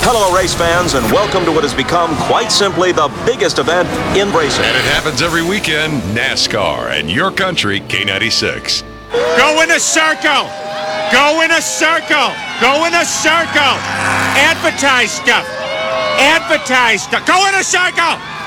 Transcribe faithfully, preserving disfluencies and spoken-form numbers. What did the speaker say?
Hello, race fans, and welcome to what has become quite simply the biggest event in racing. And it happens every weekend, NASCAR and your country, K ninety-six. Go in a circle. Go in a circle. Go in a circle. Advertise stuff. Advertise stuff. Go in a circle.